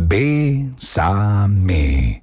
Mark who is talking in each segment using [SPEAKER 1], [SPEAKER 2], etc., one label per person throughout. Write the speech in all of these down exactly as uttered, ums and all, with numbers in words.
[SPEAKER 1] Bésame.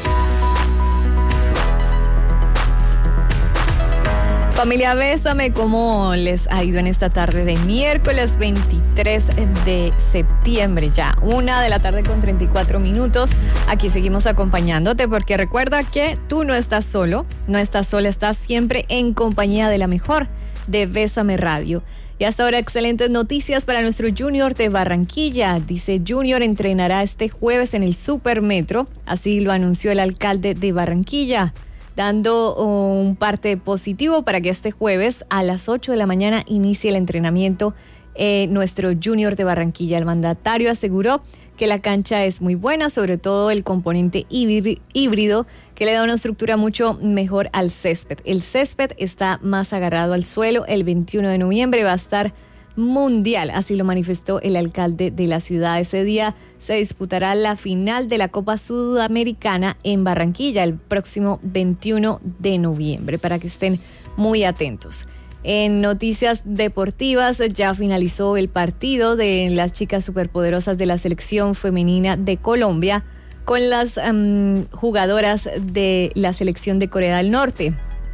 [SPEAKER 2] Familia Bésame, ¿cómo les ha ido en esta tarde de miércoles veintitrés de septiembre? Ya, una de la tarde con treinta y cuatro minutos. Aquí seguimos acompañándote porque recuerda que tú no estás solo, no estás sola, estás siempre en compañía de la mejor, de Bésame Radio. Y hasta ahora excelentes noticias para nuestro Junior de Barranquilla. Dice, Junior entrenará este jueves en el Supermetro, así lo anunció el alcalde de Barranquilla, dando un parte positivo para que este jueves a las ocho de la mañana inicie el entrenamiento eh, nuestro Junior de Barranquilla. El mandatario aseguró que la cancha es muy buena, sobre todo el componente híbrido, que le da una estructura mucho mejor al césped. El césped está más agarrado al suelo. El veintiuno de noviembre va a estar mundial, así lo manifestó el alcalde de la ciudad. Ese día se disputará la final de la Copa Sudamericana en Barranquilla el próximo veintiuno de noviembre, para que estén muy atentos. En noticias deportivas, ya finalizó el partido de las chicas superpoderosas de la selección femenina de Colombia con las um, jugadoras de la selección de Corea del Norte.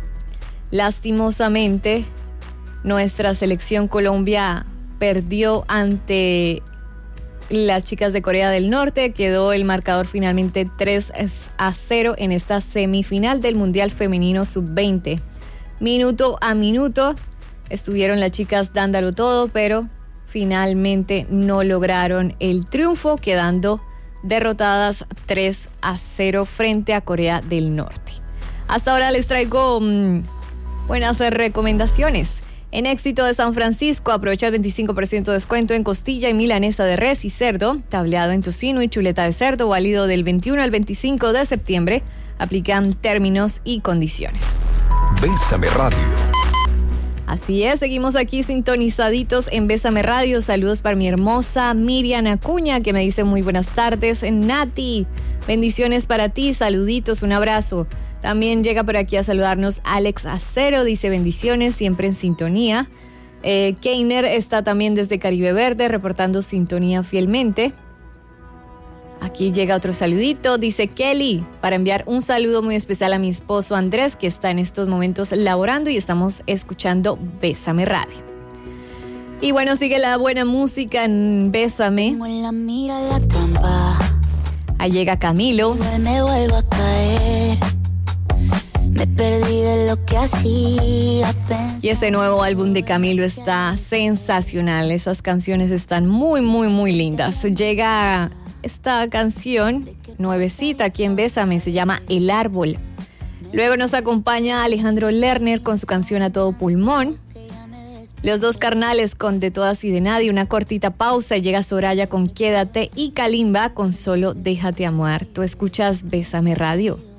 [SPEAKER 2] Lastimosamente, nuestra selección Colombia perdió ante las chicas de Corea del Norte. Quedó el marcador finalmente tres a cero en esta semifinal del Mundial Femenino sub veinte. Minuto a minuto estuvieron las chicas dándolo todo, pero finalmente no lograron el triunfo, quedando derrotadas tres a cero frente a Corea del Norte. Hasta ahora les traigo mmm, buenas recomendaciones. En Éxito de San Francisco, aprovecha el veinticinco por ciento de descuento en costilla y milanesa de res y cerdo, tableado en tocino y chuleta de cerdo, válido del veintiuno al veinticinco de septiembre. Aplican términos y condiciones.
[SPEAKER 1] Bésame Radio.
[SPEAKER 2] Así es, seguimos aquí sintonizaditos en Bésame Radio. Saludos para mi hermosa Miriam Acuña, que me dice muy buenas tardes. Nati, bendiciones para ti, saluditos, un abrazo. También llega por aquí a saludarnos Alex Acero, dice bendiciones, siempre en sintonía. Eh, Keiner está también desde Caribe Verde, reportando sintonía fielmente. Aquí llega otro saludito, dice Kelly, para enviar un saludo muy especial a mi esposo Andrés, que está en estos momentos laborando y estamos escuchando Bésame Radio. Y bueno, sigue la buena música en Bésame.
[SPEAKER 3] La mira la trampa.
[SPEAKER 2] Ahí llega Camilo.
[SPEAKER 3] Me vuelvo a caer. Me perdí de lo que hacía pensar.
[SPEAKER 2] Y ese nuevo álbum de Camilo está sensacional. Esas canciones están muy, muy, muy lindas. Llega esta canción nuevecita aquí en Bésame, se llama El Árbol. Luego nos acompaña Alejandro Lerner con su canción A Todo Pulmón. Los Dos Carnales con De Todas y de Nadie, una cortita pausa y llega Soraya con Quédate y Kalimba con Solo Déjate Amar. Tú escuchas Bésame Radio.